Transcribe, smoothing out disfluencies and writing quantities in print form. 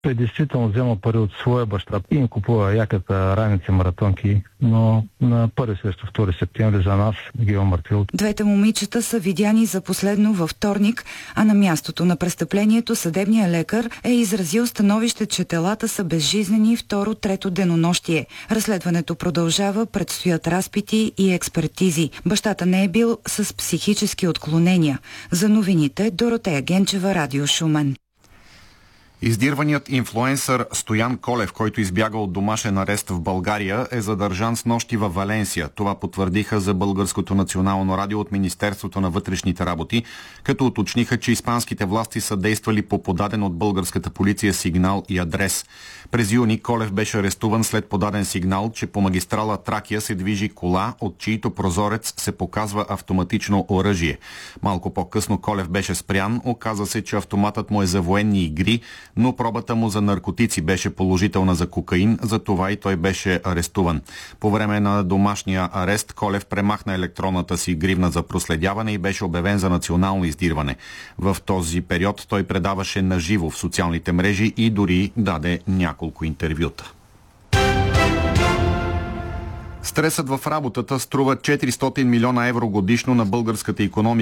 действително взема пари от своя баща и им купува яката, раници, маратонки, но на 1 срещу 2 септември за нас ги е умъртвил. Двете момичета са видяни за последно във вторник, а на мястото на престъплението съдебният лекар е изразил становище, че телата са безжизнени второ-трето денонощие. Разследването продължава, предстоят разпити и експертизи. Бащата не е бил с психически отклонения. За новините Доротея Генчева, Радио Шумен. Издирваният инфлуенсър Стоян Колев, който избяга от домашен арест в България, е задържан снощи във Валенсия. Това потвърдиха за Българското национално радио от Министерството на вътрешните работи, като уточниха, че испанските власти са действали по подаден от българската полиция сигнал и адрес. През юни Колев беше арестуван след подаден сигнал, че по магистрала Тракия се движи кола, от чието прозорец се показва автоматично оръжие. Малко по-късно Колев беше спрян. Оказа се, че автоматът му е за военни игри, но пробата му за наркотици беше положителна за кокаин, затова и той беше арестуван. По време на домашния арест Колев премахна електронната си гривна за проследяване и беше обявен за национално издирване. В този период той предаваше наживо в социалните мрежи и дори даде няколко интервюта. Стресът в работата струва 400 милиона евро годишно на българската икономика.